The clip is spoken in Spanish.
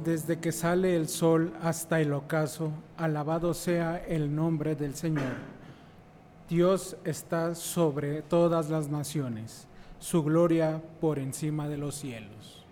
desde que sale el sol hasta el ocaso, alabado sea el nombre del Señor. Dios está sobre todas las naciones, su gloria por encima de los cielos.